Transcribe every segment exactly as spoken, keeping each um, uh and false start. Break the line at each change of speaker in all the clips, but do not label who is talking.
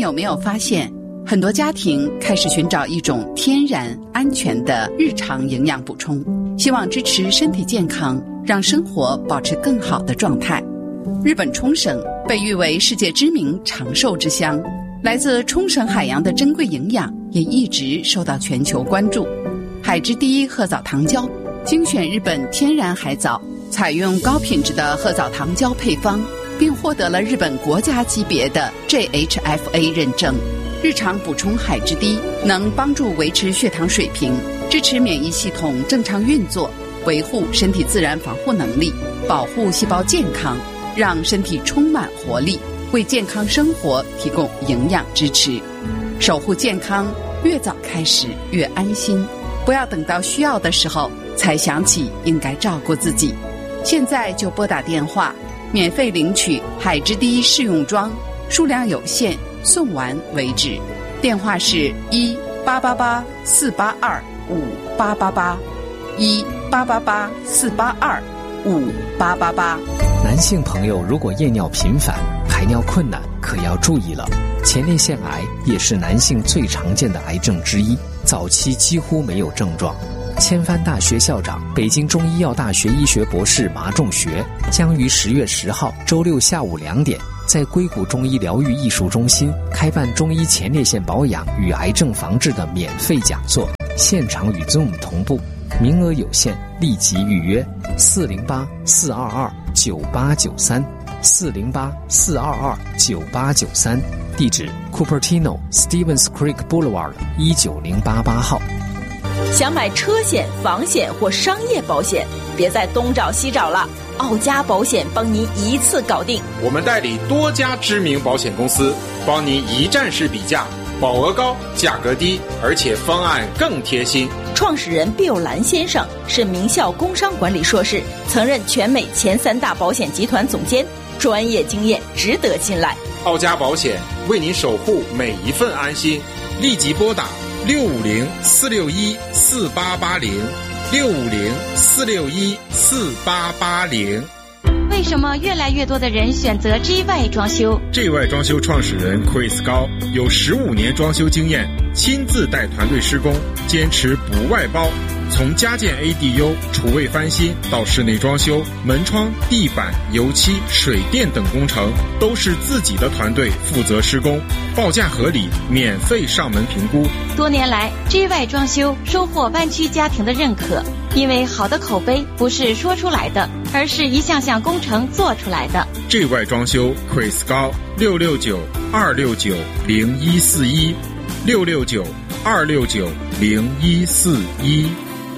有没有发现，很多家庭开始寻找一种天然安全的日常营养补充，希望支持身体健康，让生活保持更好的状态。日本冲绳被誉为世界知名长寿之乡，来自冲绳海洋的珍贵营养也一直受到全球关注。海之第一褐藻糖胶精选日本天然海藻，采用高品质的褐藻糖胶配方，并获得了日本国家级别的 J H F A 认证。日常补充海之滴能帮助维持血糖水平，支持免疫系统正常运作，维护身体自然防护能力，保护细胞健康，让身体充满活力，为健康生活提供营养支持。守护健康，越早开始越安心，不要等到需要的时候才想起应该照顾自己。现在就拨打电话，免费领取海之滴试用装，数量有限，送完为止。电话是一八八八四八二五八八八，一八八八四八二五八八八。
男性朋友如果夜尿频繁、排尿困难，可要注意了。前列腺癌也是男性最常见的癌症之一，早期几乎没有症状。千帆大学校长、北京中医药大学医学博士马仲学将于十月十号周六下午两点，在硅谷中医疗愈艺术中心开办中医前列腺保养与癌症防治的免费讲座，现场与 Zoom 同步，名额有限，立即预约四零八四二二九八九三 四零八四二二九八九三，地址 Cupertino Stevens Creek Boulevard 一九零八八号。
想买车险、房险或商业保险，别再东找西找了，奥家保险帮您一次搞定。
我们代理多家知名保险公司，帮您一站式比价，保额高，价格低，而且方案更贴心。
创始人毕友兰先生是名校工商管理硕士，曾任全美前三大保险集团总监，专业经验值得信赖。
奥家保险为您守护每一份安心，立即拨打六五零四六一四八八零六五零四六一四八八零。
为什么越来越多的人选择 G Y 装修
？G Y 装修创始人 Chris 高有十五年装修经验，亲自带团队施工，坚持不外包。从家建 A D U、厨卫翻新到室内装修、门窗、地板、油漆、水电等工程，都是自己的团队负责施工，报价合理，免费上门评估。
多年来 G Y 装修收获湾区家庭的认可，因为好的口碑不是说出来的，而是一项项工程做出来的。
G Y 装修 Chris 高六六九二六九零一四一 六六九二六九零一四一。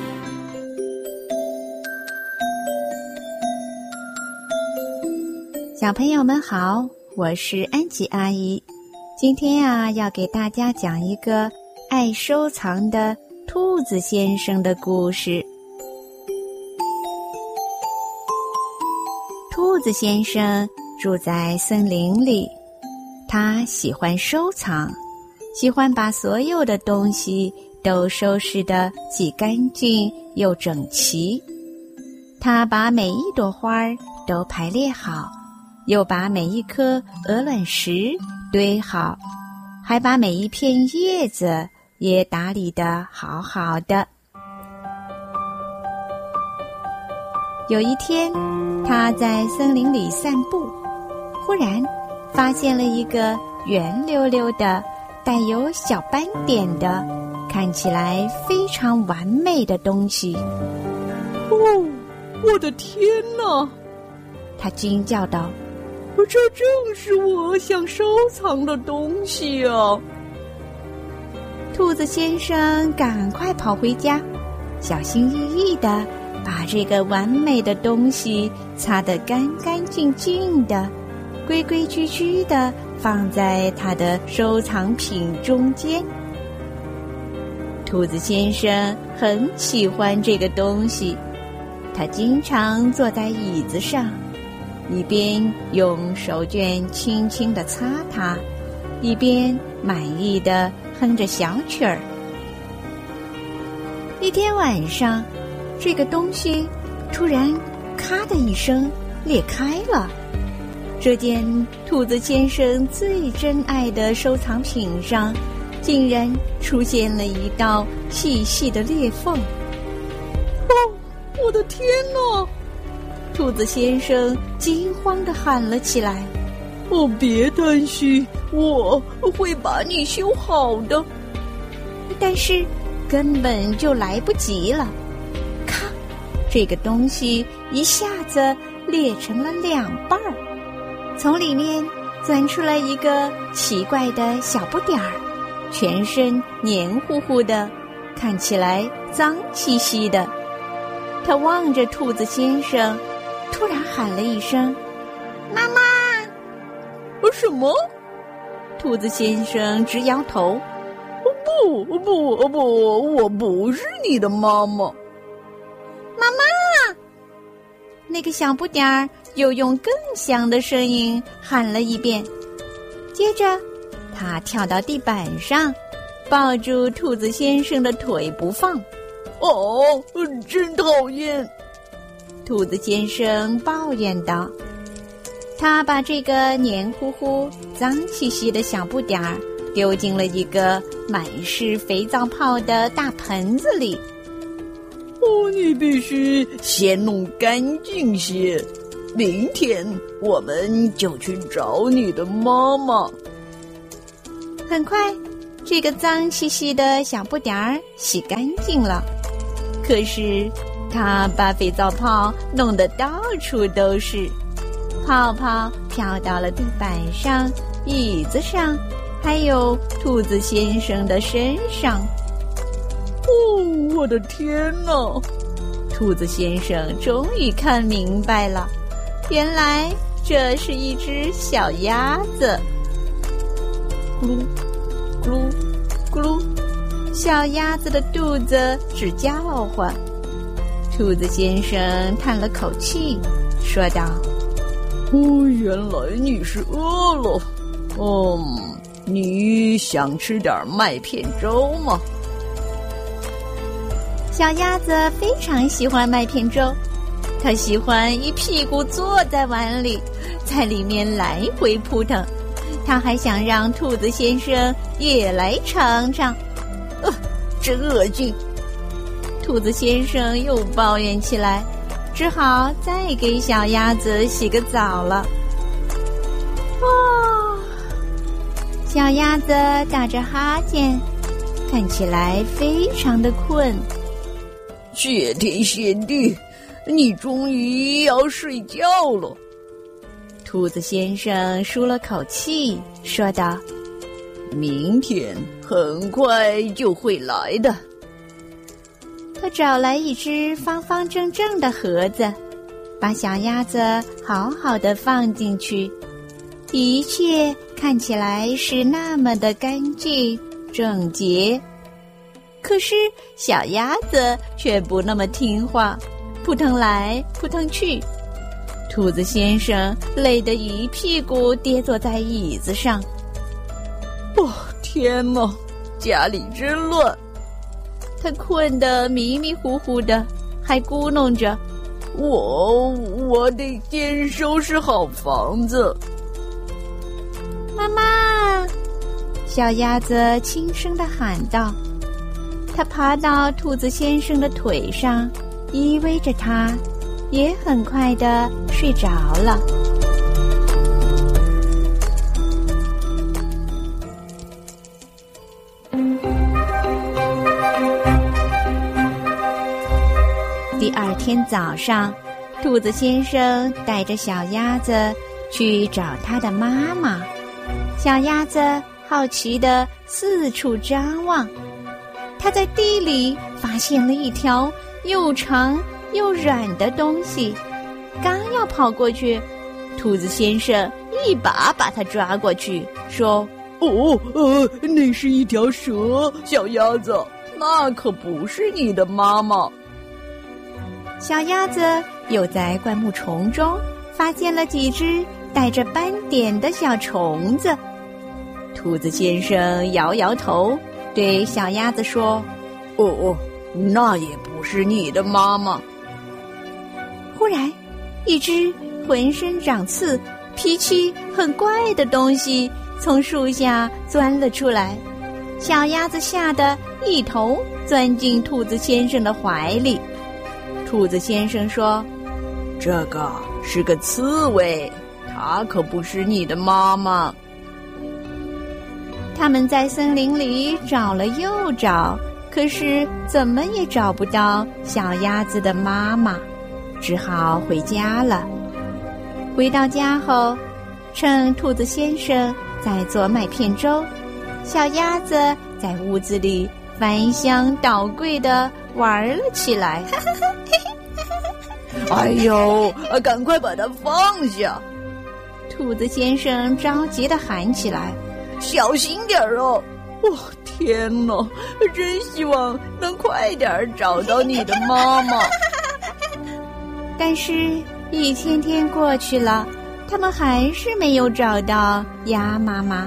小朋友们好，我是安吉阿姨。今天啊，要给大家讲一个爱收藏的兔子先生的故事。兔子先生住在森林里，他喜欢收藏，喜欢把所有的东西都收拾得既干净又整齐。他把每一朵花都排列好，又把每一颗鹅卵石堆好，还把每一片叶子也打理得好好的。有一天，他在森林里散步，忽然发现了一个圆溜溜的、带有小斑点的、看起来非常完美的东西。
哦，我的天哪！
他惊叫道，
这正是我想收藏的东西啊！
兔子先生赶快跑回家，小心翼翼地把这个完美的东西擦得干干净净的，规规矩矩地放在他的收藏品中间。兔子先生很喜欢这个东西，他经常坐在椅子上，一边用手绢轻轻地擦它，一边满意地哼着小曲儿。一天晚上，这个东西突然咔的一声裂开了， 这件兔子先生最珍爱的收藏品上，竟然出现了一道细细的裂缝。
哦，我的天哪！
兔子先生惊慌地喊了起来。
哦，别担心，我会把你修好的。
但是根本就来不及了，咔！这个东西一下子裂成了两半儿，从里面钻出来一个奇怪的小不点儿，全身黏糊糊的，看起来脏兮兮的。他望着兔子先生，突然喊了一声：“妈妈！”
什么？
兔子先生直摇头。
不不不，我不是你的妈妈。
妈妈！那个小不点儿又用更响的声音喊了一遍。接着，他跳到地板上，抱住兔子先生的腿不放。
哦，真讨厌！
兔子先生抱怨道。他把这个黏糊糊、脏兮兮的小不点儿丢进了一个满是肥皂泡的大盆子里。
哦，你必须先弄干净些，明天我们就去找你的妈妈。
很快，这个脏兮兮的小不点儿洗干净了，可是他把肥皂泡弄得到处都是。泡泡飘到了地板上、椅子上，还有兔子先生的身上。
哦，我的天哪！
兔子先生终于看明白了，原来这是一只小鸭子。咕噜咕噜咕噜，小鸭子的肚子直叫唤。兔子先生叹了口气，说道：
哦，原来你是饿了。嗯，你想吃点麦片粥吗？
小鸭子非常喜欢麦片粥，它喜欢一屁股坐在碗里，在里面来回扑腾。它还想让兔子先生也来尝尝。
呃，真恶心！
兔子先生又抱怨起来。只好再给小鸭子洗个澡了。哦，小鸭子打着哈欠，看起来非常的困。
谢天谢地，你终于要睡觉了。
兔子先生舒了口气，说道：
明天很快就会来的。
他找来一只方方正正的盒子，把小鸭子好好的放进去，一切看起来是那么的干净整洁。可是小鸭子却不那么听话，扑腾来扑腾去。兔子先生累得一屁股跌坐在椅子上。
哦，天哪，家里真乱！
他困得迷迷糊糊的，还咕哝着：
我我得先收拾好房子。
妈妈！小鸭子轻声地喊道。它爬到兔子先生的腿上，依偎着他，也很快地睡着了。第二天早上，兔子先生带着小鸭子去找他的妈妈。小鸭子好奇地四处张望，它在地里发现了一条又长又软的东西，刚要跑过去，兔子先生一把把它抓过去，说：
哦，呃，那是一条蛇，小鸭子，那可不是你的妈妈。
小鸭子又在灌木丛中发现了几只带着斑点的小虫子。兔子先生摇摇头，对小鸭子说：
哦哦，那也不是你的妈妈。
忽然，一只浑身长刺、 脾气很怪的东西从树下钻了出来，小鸭子吓得一头钻进兔子先生的怀里。兔子先生说：“
这个是个刺猬，它可不是你的妈妈。”
他们在森林里找了又找，可是怎么也找不到小鸭子的妈妈，只好回家了。回到家后，趁兔子先生在做麦片粥，小鸭子在屋子里翻箱倒柜地玩了起来。
哎呦，赶快把它放下！
兔子先生着急地喊起来：“
小心点哦！哦，天哪，真希望能快点找到你的妈妈。”
但是，一天天过去了，他们还是没有找到鸭妈妈。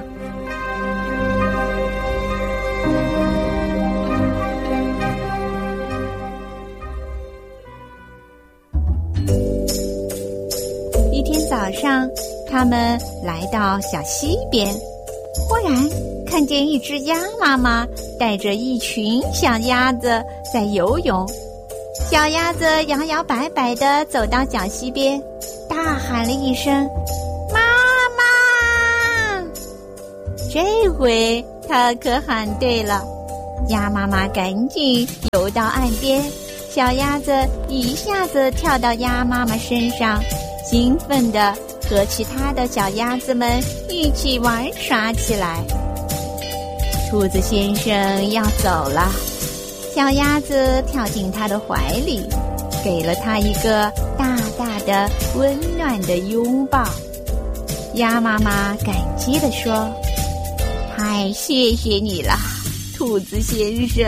一天早上，他们来到小溪边，忽然看见一只鸭妈妈带着一群小鸭子在游泳。小鸭子摇摇摆摆地走到小溪边，大喊了一声：“妈妈！”这回它可喊对了，鸭妈妈赶紧游到岸边，小鸭子一下子跳到鸭妈妈身上，兴奋地和其他的小鸭子们一起玩耍起来。兔子先生要走了，小鸭子跳进他的怀里，给了他一个大大的温暖的拥抱。鸭妈妈感激地说：“太谢谢你了，兔子先生。”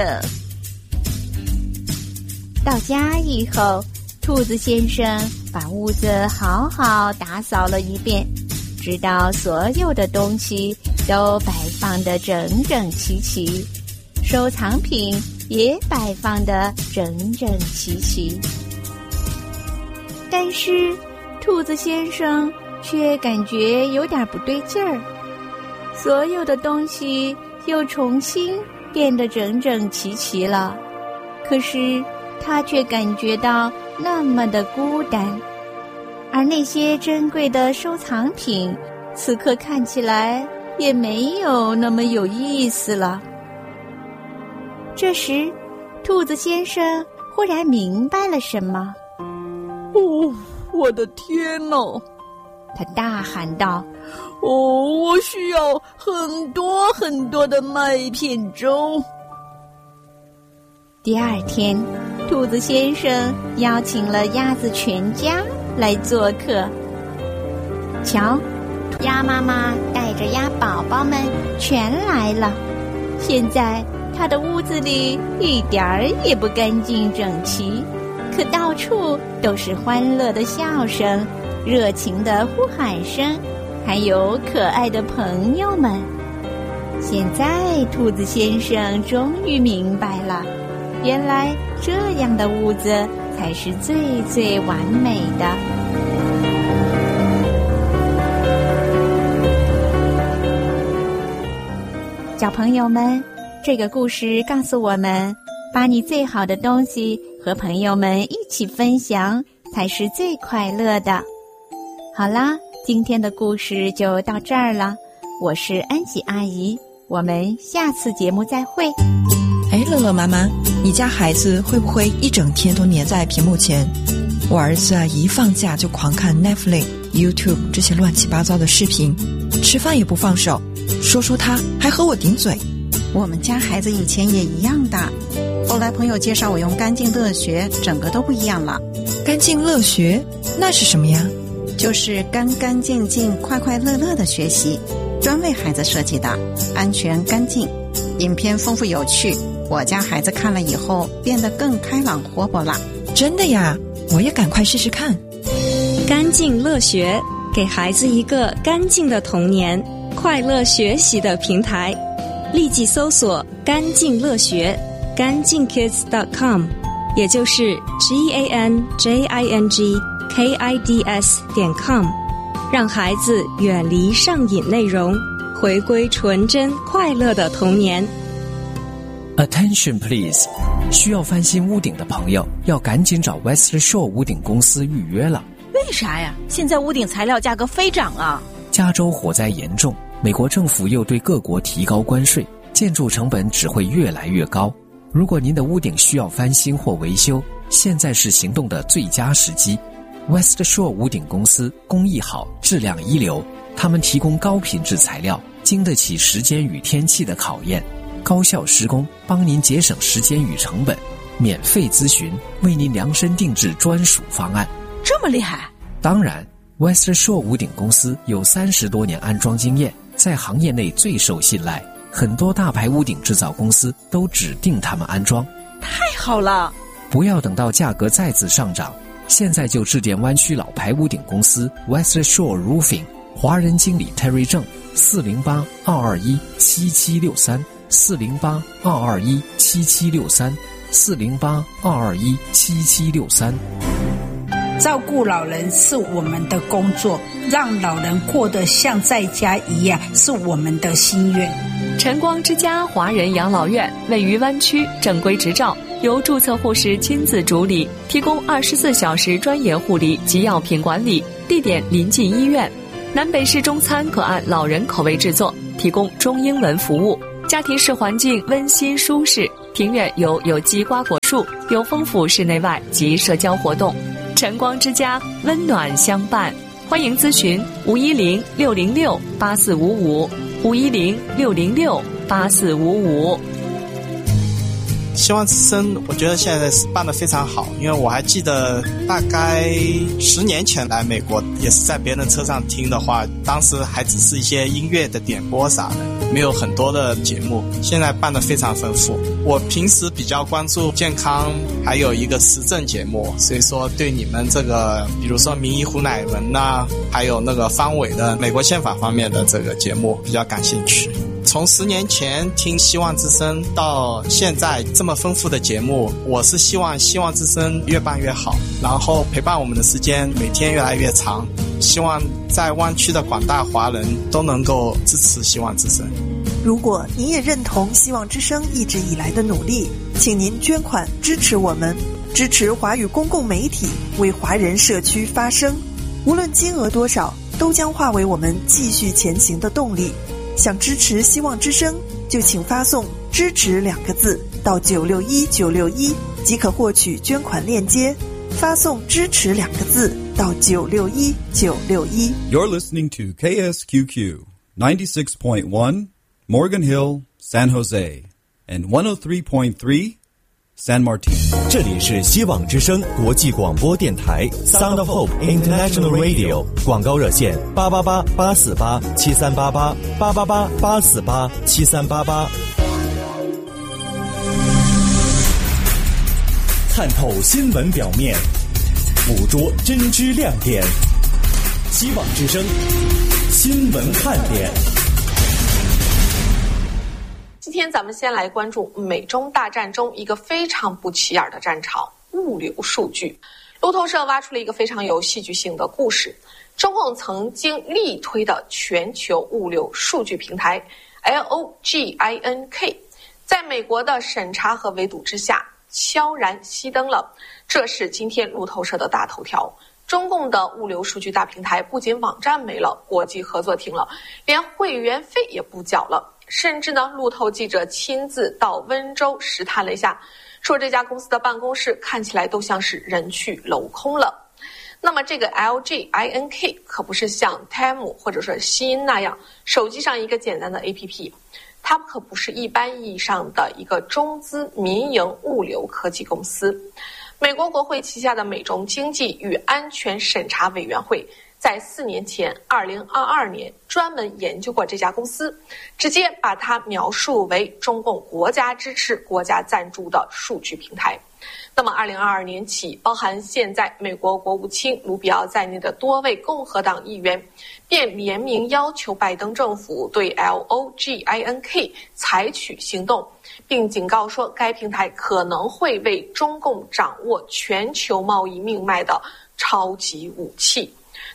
到家以后，兔子先生把屋子好好打扫了一遍，直到所有的东西都摆放得整整齐齐，收藏品也摆放得整整齐齐。但是兔子先生却感觉有点不对劲儿，所有的东西又重新变得整整齐齐了，可是他却感觉到那么的孤单，而那些珍贵的收藏品此刻看起来也没有那么有意思了。这时，兔子先生忽然明白了什么。
哦，我的天哪！
他大喊道：“
哦，我需要很多很多的麦片粥。”
第二天，兔子先生邀请了鸭子全家来做客。瞧，鸭妈妈带着鸭宝宝们全来了。现在他的屋子里一点儿也不干净整齐，可到处都是欢乐的笑声、热情的呼喊声，还有可爱的朋友们。现在兔子先生终于明白了，原来这样的屋子才是最最完美的。小朋友们，这个故事告诉我们，把你最好的东西和朋友们一起分享，才是最快乐的。好啦，今天的故事就到这儿了。我是安喜阿姨，我们下次节目再会。
哎，乐乐妈妈，你家孩子会不会一整天都黏在屏幕前？我儿子啊，一放假就狂看 Netflix、YouTube 这些乱七八糟的视频，吃饭也不放手，说说他还和我顶嘴。
我们家孩子以前也一样的，后来朋友介绍我用干净乐学，整个都不一样了。
干净乐学那是什么呀？
就是干干净净、快快乐乐的学习，专为孩子设计的，安全干净，影片丰富有趣。我家孩子看了以后变得更开朗活泼了。
真的呀，我也赶快试试看。
干净乐学，给孩子一个干净的童年，快乐学习的平台。立即搜索干净乐学干净 kids dot com， 也就是 G A N J I N G K I D S 点 com， 让孩子远离上瘾内容，回归纯真快乐的童年。
Attention please， 需要翻新屋顶的朋友要赶紧找 West Shore 屋顶公司预约了。
为啥呀？现在屋顶材料价格飞涨啊！
加州火灾严重，美国政府又对各国提高关税，建筑成本只会越来越高。如果您的屋顶需要翻新或维修，现在是行动的最佳时机。West Shore 屋顶公司工艺好，质量一流，他们提供高品质材料，经得起时间与天气的考验，高效施工，帮您节省时间与成本，免费咨询，为您量身定制专属方案。
这么厉害？
当然 West Shore 屋顶公司有三十多年安装经验，在行业内最受信赖，很多大牌屋顶制造公司都指定他们安装。
太好了！
不要等到价格再次上涨，现在就致电湾区老牌屋顶公司 West Shore Roofing， 华人经理 Terry 郑，四零八二二一七七六三，四零八二二一七七六三，四零八二二一七七六三。
照顾老人是我们的工作，让老人过得像在家一样是我们的心愿。
晨光之家华人养老院位于湾区，正规执照，由注册护士亲自主理，提供二十四小时专业护理及药品管理，地点临近医院。南北式中餐可按老人口味制作，提供中英文服务。家庭式环境温馨舒适，庭院有有机瓜果树，有丰富室内外及社交活动。晨光之家，温暖相伴。欢迎咨询五一零六零六八四五五，五一零六零六八四五五。
希望之声我觉得现在是办得非常好，因为我还记得大概十年前来美国，也是在别人车上听的话，当时还只是一些音乐的点播啥的，没有很多的节目，现在办得非常丰富。我平时比较关注健康，还有一个时政节目，所以说对你们这个比如说名医胡乃文啊，还有那个方伟的美国宪法方面的这个节目比较感兴趣。从十年前听希望之声到现在这么丰富的节目，我是希望希望之声越办越好，然后陪伴我们的时间每天越来越长，希望在湾区的广大华人都能够支持希望之声。
如果您也认同希望之声一直以来的努力，请您捐款支持我们，支持华语公共媒体，为华人社区发声，无论金额多少，都将化为我们继续前行的动力。想支持希望之声，就请发送支持两个字到九六一九六一，即可获取捐款链接。发送支持两个字到九六一九六一。
You're listening to K S Q Q ninety-six point one Morgan Hill, San Jose, and one oh three point three San Martin。
这里是希望之声国际广播电台 Sound of Hope International Radio， 广告热线八八八八四八七三八八八八八八四八七三八八。看透新闻表面，捕捉真知亮点。希望之声新闻看点。
今天咱们先来关注美中大战中一个非常不起眼的战场——物流数据。路透社挖出了一个非常有戏剧性的故事：中共曾经力推的全球物流数据平台 L O G I N K， 在美国的审查和围堵之下，悄然熄灯了。这是今天路透社的大头条。中共的物流数据大平台不仅网站没了，国际合作停了，连会员费也不缴了。甚至呢，路透记者亲自到温州实探了一下，说这家公司的办公室看起来都像是人去楼空了。那么这个 L G I N K 可不是像 Temu 或者说西音那样手机上一个简单的 A P P， 它可不是一般意义上的一个中资民营物流科技公司。美国国会旗下的美中经济与安全审查委员会在四年前二零二二年专门研究过这家公司，直接把它描述为中共国家支持、国家赞助的数据平台。那么二零二二年起，包含现在美国国务卿卢比奥在内的多位共和党议员便联名要求拜登政府对 L O G I N K 采取行动，并警告说该平台可能会为中共掌握全球贸易命脉的超级武器。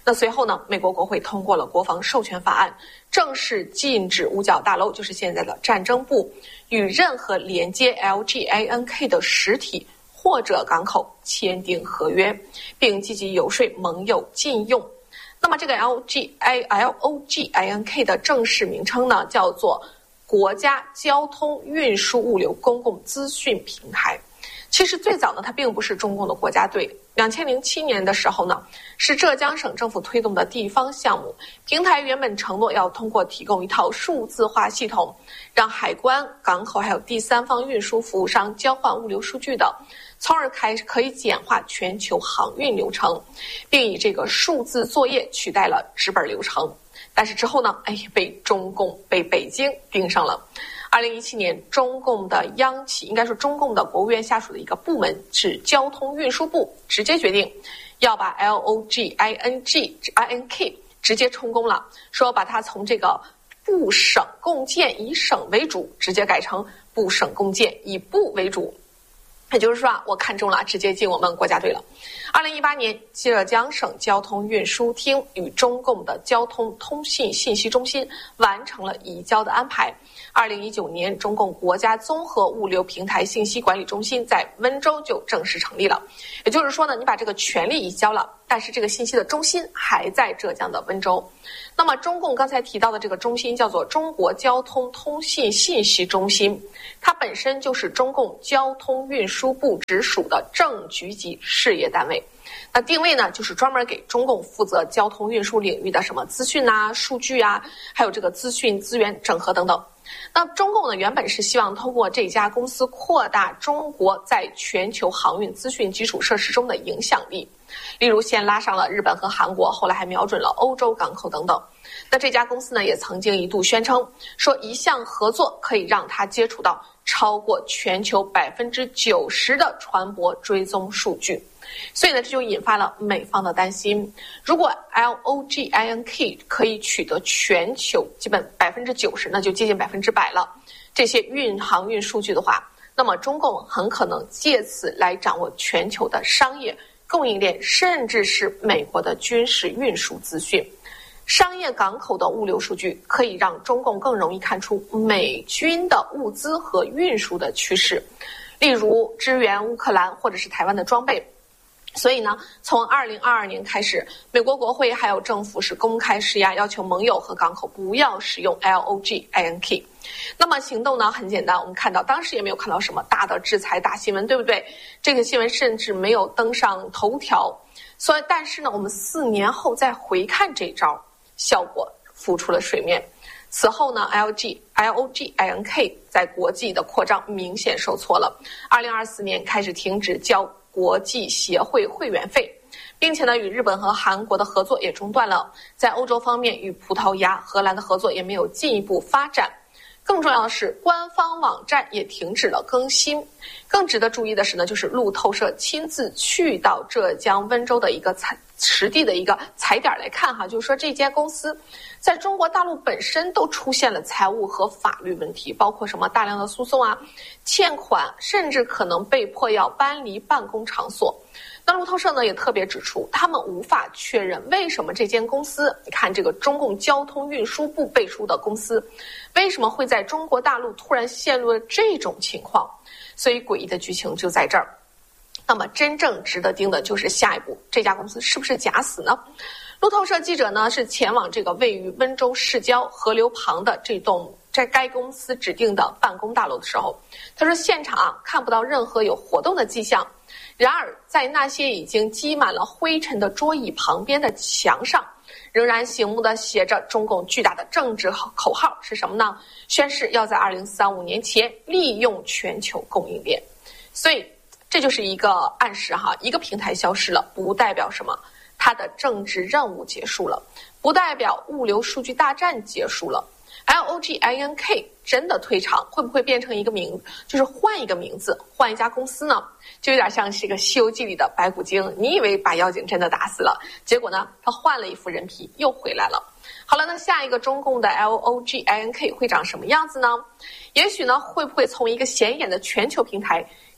那随后呢，美国国会通过了国防授权法案，正式禁止五角大楼，就是现在的战争部，与任何连接 L G A N K 的实体或者港口签订合约，并积极游说盟友禁用。那么这个 L G A L O G A N K 的正式名称呢，叫做国家交通运输物流公共资讯平台。其实最早呢，它并不是中共的国家队。两千零七年的时候呢，是浙江省政府推动的地方项目。平台原本承诺要通过提供一套数字化系统，让海关、港口还有第三方运输服务商交换物流数据的，从而开可以简化全球航运流程，并以这个数字作业取代了纸本流程。但是之后呢，哎，被中共被北京盯上了。二零一七年，中共的央企，应该是中共的国务院下属的一个部门，是交通运输部，直接决定要把 L O G I N G I N K 直接充公了，说把它从这个部省共建以省为主，直接改成部省共建以部为主。也就是说啊，我看中了，直接进我们国家队了。二零一八年，浙江省交通运输厅与中共的交通通信信息中心完成了移交的安排。二零一九年，中共国家综合物流平台信息管理中心在温州就正式成立了。也就是说呢，你把这个权力移交了，但是这个信息的中心还在浙江的温州。那么中共刚才提到的这个中心叫做中国交通通信信息中心，它本身就是中共交通运输部直属的正局级事业单位。那定位呢，就是专门给中共负责交通运输领域的什么资讯啊、数据啊，还有这个资讯资源整合等等。那中共呢，原本是希望通过这家公司扩大中国在全球航运资讯基础设施中的影响力，例如先拉上了日本和韩国，后来还瞄准了欧洲港口等等。那这家公司呢，也曾经一度宣称说，一项合作可以让它接触到超过全球百分之九十的船舶追踪数据。所以呢，这就引发了美方的担心，如果 L O G I N K 可以取得全球基本百分之九十，那就接近百分之百了。这些运航运数据的话，那么中共很可能借此来掌握全球的商业供应链，甚至是美国的军事运输资讯。商业港口的物流数据可以让中共更容易看出美军的物资和运输的趋势，例如支援乌克兰或者是台湾的装备。所以呢，从二零二二年开始，美国国会还有政府是公开施压，要求盟友和港口不要使用 L O G I N K。那么行动呢很简单，我们看到当时也没有看到什么大的制裁大新闻，对不对？这个新闻甚至没有登上头条。所以，但是呢，我们四年后再回看这招，效果浮出了水面。此后呢 ，L G L O G I N K 在国际的扩张明显受挫了。二零二四年开始停止交国际协会会员费，并且呢，与日本和韩国的合作也中断了。在欧洲方面，与葡萄牙、荷兰的合作也没有进一步发展。更重要的是，官方网站也停止了更新。更值得注意的是呢，就是路透社亲自去到浙江温州的一个采实地的一个踩点来看哈，就是说这家公司在中国大陆本身都出现了财务和法律问题，包括什么大量的诉讼啊、欠款，甚至可能被迫要搬离办公场所。那路透社呢也特别指出，他们无法确认为什么这间公司，你看这个中共交通运输部背书的公司，为什么会在中国大陆突然陷入了这种情况？所以诡异的剧情就在这儿。那么真正值得盯的就是下一步，这家公司是不是假死呢？路透社记者呢是前往这个位于温州市郊河流旁的这栋在该公司指定的办公大楼的时候，他说现场啊看不到任何有活动的迹象。然而在那些已经积满了灰尘的桌椅旁边的墙上，仍然醒目地写着中共巨大的政治口号是什么呢？宣誓要在二零三五年前利用全球供应链。所以这就是一个暗示哈，一个平台消失了，不代表什么，它的政治任务结束了，不代表物流数据大战结束了。L O G I N K 真的退场，会不会变成一个名，就是换一个名字，换一家公司呢？就有点像是一个《西游记》里的白骨精，你以为把妖精真的打死了，结果呢，他换了一副人皮又回来了。好了，那下一个中共的 L O G I N K 会长什么样子呢？也许呢，会不会从一个显眼的全球平台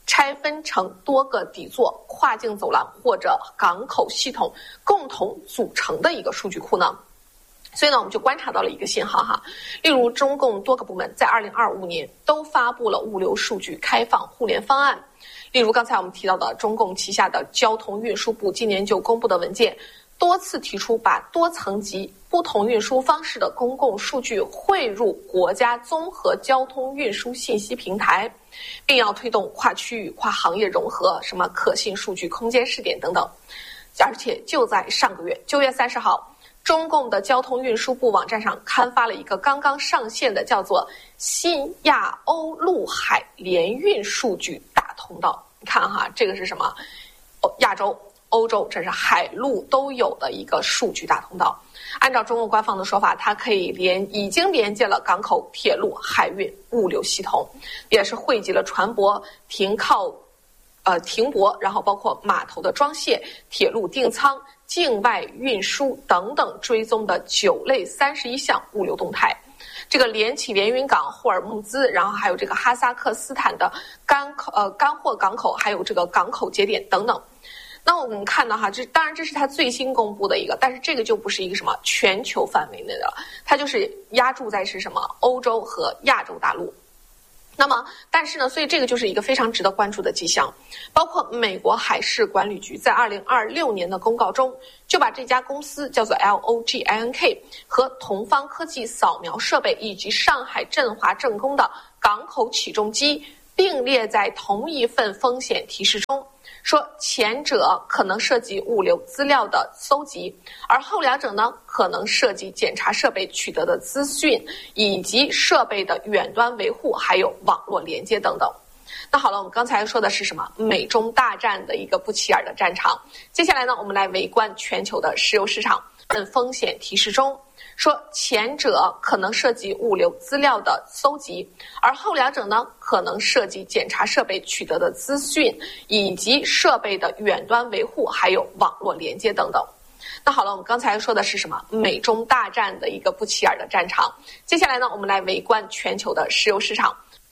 拆分成多个底座、跨境走廊或者港口系统共同组成的一个数据库呢？所以呢，我们就观察到了一个信号哈，例如中共多个部门在二零二五年都发布了物流数据开放互联方案。例如刚才我们提到的中共旗下的交通运输部今年就公布的文件，多次提出把多层级不同运输方式的公共数据汇入国家综合交通运输信息平台，并要推动跨区域、跨行业融合，什么可信数据空间试点等等。而且就在上个月九月三十号，中共的交通运输部网站上刊发了一个刚刚上线的叫做新亚欧陆海联运数据大通道。你看哈，这个是什么？亚洲、欧洲，这是海陆都有的一个数据大通道。按照中共官方的说法，它可以连已经连接了港口、铁路、海运、物流系统，也是汇集了船舶停靠、呃停泊，然后包括码头的装卸、铁路订仓、境外运输等等追踪的九类三十一项物流动态。这个连起连云港、霍尔木兹，然后还有这个哈萨克斯坦的干口呃干货港口，还有这个港口节点等等。那我们看到哈，这当然这是它最新公布的一个，但是这个就不是一个什么全球范围内的了，它就是压注在是什么欧洲和亚洲大陆。那么，但是呢，所以这个就是一个非常值得关注的迹象。包括美国海事管理局在二零二六年的公告中，就把这家公司叫做 L O G I N K 和同方科技扫描设备以及上海振华重工的港口起重机并列在同一份风险提示中，说前者可能涉及物流资料的搜集，而后两者呢可能涉及检查设备取得的资讯以及设备的远端维护还有网络连接等等。那好了，我们刚才说的是什么？美中大战的一个不起眼的战场。接下来呢，我们来围观全球的石油市场。份风险提示中说，前者可能涉及物流资料的搜集，而后两者呢可能涉及检查设备取得的资讯以及设备的远端维护还有网络连接等等。那好了，我们刚才说的是什么？美中大战的一个不起眼的战场。接下来呢，我们来围观全球的石油市场。